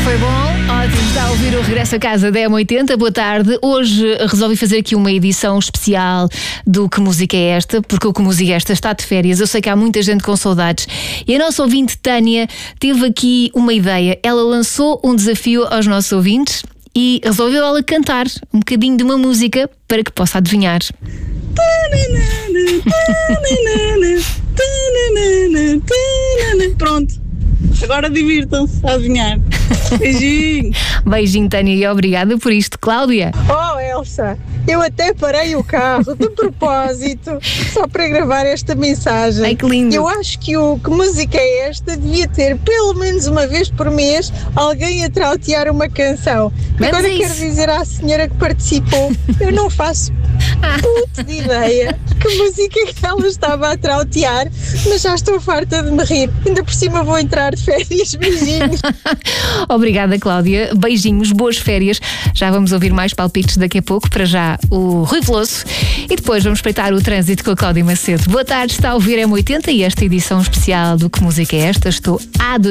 Foi bom, ótimo, está a ouvir o Regresso a Casa da M80. Boa tarde. Hoje resolvi fazer aqui uma edição especial do Que Música é Esta, porque o Que Música é Esta está de férias. Eu sei que há muita gente com saudades. E a nossa ouvinte Tânia teve aqui uma ideia. Ela lançou um desafio aos nossos ouvintes e resolveu ela cantar um bocadinho de uma música para que possa adivinhar. Pronto. Agora divirtam-se a adivinhar. Beijinho. Beijinho, Tânia, e obrigada por isto. Cláudia. Oh, Elsa, eu até parei o carro de propósito só para gravar esta mensagem. Ai, que lindo. Eu acho que o Que Música é Esta devia ter pelo menos uma vez por mês alguém a trautear uma canção. Menos Agora isso. quero dizer à senhora que participou, eu não faço puta de ideia que música que ela estava a trautear, mas já estou farta de me rir. Ainda por cima vou entrar de férias. Beijinhos. Obrigada, Cláudia. Beijinhos, boas férias. Já vamos ouvir mais palpites daqui a pouco. Para já, o Rui Veloso. E depois vamos espreitar o trânsito com a Cláudia Macedo. Boa tarde, está a ouvir M80 e esta edição especial do Que Música é Esta. Estou a adorar.